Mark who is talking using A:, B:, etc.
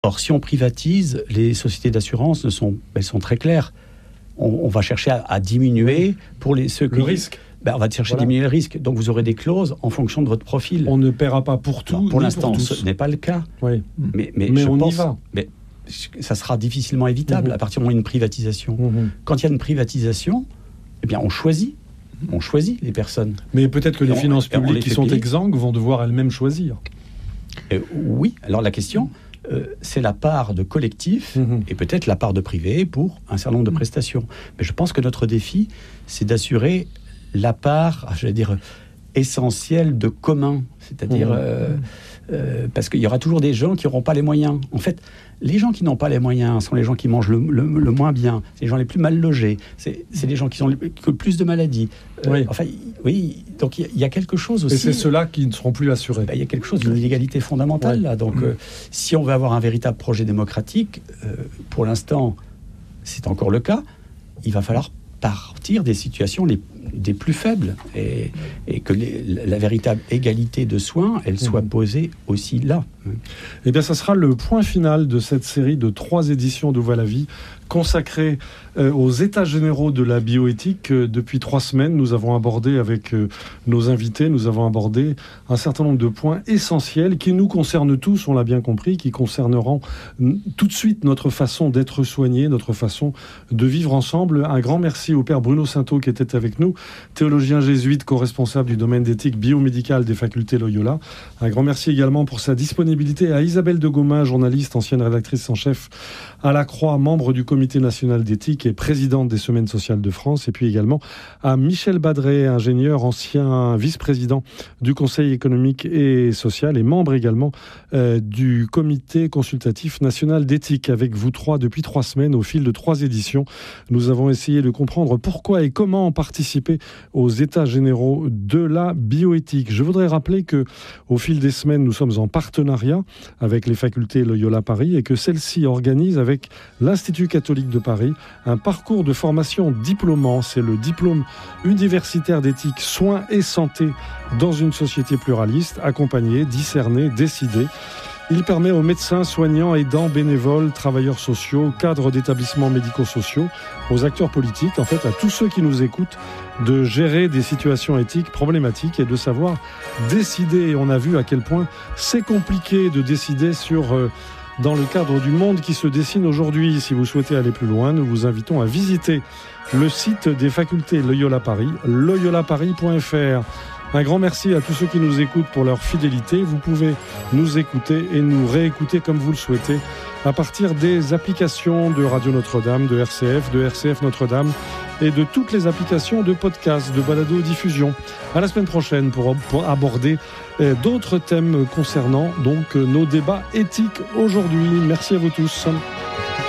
A: Or, si on privatise, les sociétés d'assurance elles sont très claires. On va chercher à diminuer pour ceux qui...
B: Le risque.
A: On va chercher à diminuer le risque. Donc, vous aurez des clauses en fonction de votre profil.
B: On ne paiera pas pour tout.
A: Alors, pour l'instant,
B: pour
A: ce n'est pas le cas.
B: Oui.
A: Mais
B: on y va.
A: Mais ça sera difficilement évitable à partir du moment où il y a une privatisation. Quand il y a une privatisation, eh bien, on choisit les personnes.
B: Mais peut-être que les finances publiques qui sont exsangues vont devoir elles-mêmes choisir.
A: Oui. Alors, la question... c'est la part de collectif et peut-être la part de privé pour un certain nombre de prestations. Mais je pense que notre défi, c'est d'assurer la part, essentielle de commun. C'est-à-dire, parce qu'il y aura toujours des gens qui n'auront pas les moyens. En fait, les gens qui n'ont pas les moyens sont les gens qui mangent le moins bien. C'est les gens les plus mal logés. C'est les gens qui ont le plus de maladies. Donc il y a quelque chose aussi...
B: Et c'est ceux-là qui ne seront plus assurés.
A: Il y a quelque chose d'une inégalité fondamentale, là. Donc, si on veut avoir un véritable projet démocratique, pour l'instant, c'est encore le cas, il va falloir partir des situations des plus faibles et que la véritable égalité de soins, elle soit posée aussi là.
B: Eh bien, ça sera le point final de cette série de 3 éditions d'Où va la vie, consacrée aux états généraux de la bioéthique. Depuis 3 semaines, nous avons abordé avec nos invités, un certain nombre de points essentiels qui nous concernent tous, on l'a bien compris, qui concerneront tout de suite notre façon d'être soignés, notre façon de vivre ensemble. Un grand merci au père Bruno Sainteau qui était avec nous, théologien jésuite, co-responsable du domaine d'éthique biomédicale des facultés Loyola. Un grand merci également pour sa disponibilité à Isabelle de Gaumin, journaliste, ancienne rédactrice en chef à La Croix, membre du Comité national d'éthique et présidente des Semaines sociales de France, et puis également à Michel Badré, ingénieur, ancien vice-président du Conseil économique et social et membre également du Comité consultatif national d'éthique. Avec vous 3 depuis 3 semaines, au fil de 3 éditions, nous avons essayé de comprendre pourquoi et comment participer aux états généraux de la bioéthique. Je voudrais rappeler que au fil des semaines, nous sommes en partenariat avec les facultés Loyola Paris et que celle-ci organise avec l'Institut catholique de Paris un parcours de formation diplômant. C'est le diplôme universitaire d'éthique, soins et santé dans une société pluraliste, accompagner, discerner, décider. Il permet aux médecins, soignants, aidants, bénévoles, travailleurs sociaux, cadres d'établissements médico-sociaux, aux acteurs politiques, en fait à tous ceux qui nous écoutent, de gérer des situations éthiques problématiques et de savoir décider. Et on a vu à quel point c'est compliqué de décider dans le cadre du monde qui se dessine aujourd'hui. Si vous souhaitez aller plus loin, nous vous invitons à visiter le site des facultés Loyola Paris, loyolaparis.fr. Un grand merci à tous ceux qui nous écoutent pour leur fidélité. Vous pouvez nous écouter et nous réécouter comme vous le souhaitez à partir des applications de Radio Notre-Dame, de RCF Notre-Dame et de toutes les applications de podcast, de balado-diffusion. À la semaine prochaine pour aborder d'autres thèmes concernant donc nos débats éthiques aujourd'hui. Merci à vous tous.